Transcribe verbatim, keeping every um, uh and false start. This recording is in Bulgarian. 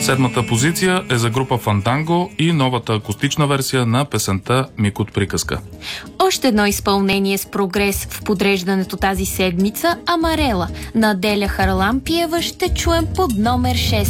Седмата позиция е за група Фанданго и новата акустична версия на песента Миг от приказка. Още едно изпълнение с прогрес в подреждането тази седмица — Амарела на Аделя Харлампиева ще чуем под номер шест.